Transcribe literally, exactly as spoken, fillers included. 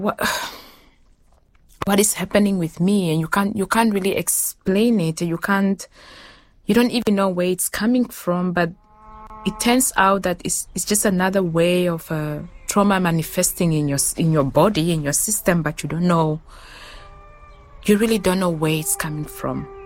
what what is happening with me, and you can't you can't really explain it. You can't you don't even know where it's coming from, but it turns out that it's it's just another way of uh, trauma manifesting in your in your body, in your system, but you don't know. You really don't know where it's coming from.